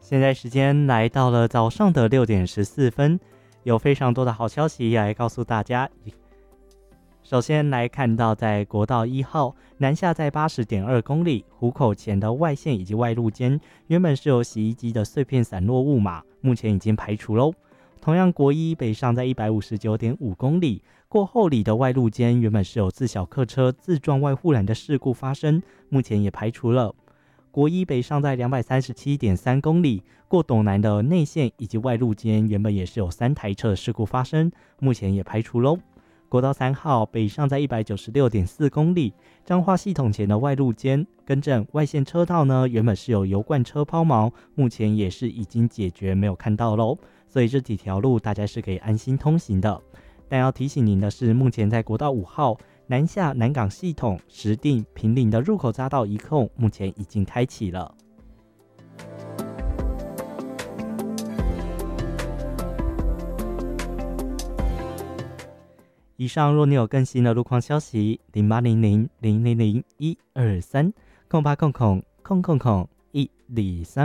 现在时间来到了早上的6点14分，有非常多的好消息来告诉大家。首先来看到，在国道1号南下在80.2公里，湖口前的外线以及外路间，原本是有洗衣机的碎片散落物嘛，目前已经排除喽。同样，国一北上在159.5公里，过后里的外路间，原本是有自小客车自撞外护栏的事故发生，目前也排除了。国一北上在237.3公里，过斗南的内线以及外路间，原本也是有3台车的事故发生，目前也排除喽。国道3号北上在196.4公里，彰化系统前的外路间更正外线车道呢，原本是有油罐车抛锚，目前也是已经解决，没有看到喽。所以这几条路大家是可以安心通行的。但要提醒您的是，目前在国道5号南下南港系统石碇平林的入口匝道一控，目前已经开启了。以上若你有更新的路况消息，0800000123，0800000123。